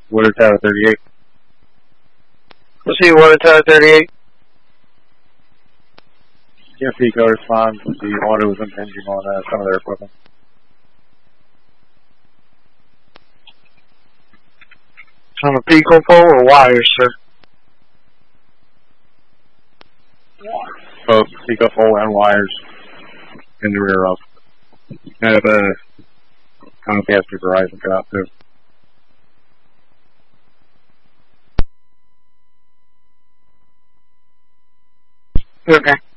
Water Tower 38. We'll see Water Tower 38. Yeah, Pico responds. The water was impinging on some of their equipment. On a Pico pole or wires, sir? Both Pico pole and wires in the rear of. And Comcast or Verizon drop too. Okay.